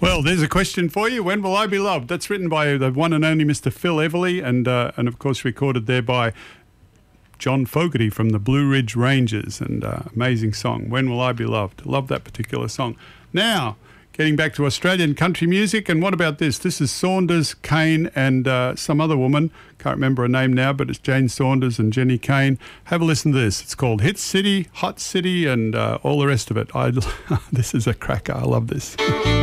Well, there's a question for you. When will I be loved? That's written by the one and only Mr. Phil Everly, and of course recorded there by John Fogerty from the Blue Ridge Rangers, and amazing song. When will I be loved? Love that particular song. Now, getting back to Australian country music, and what about this? This is Saunders, Kane, and some other woman. Can't remember her name now, but it's Jane Saunders and Jenny Kane. Have a listen to this. It's called Hit City, Hot City, and all the rest of it. This is a cracker. I love this.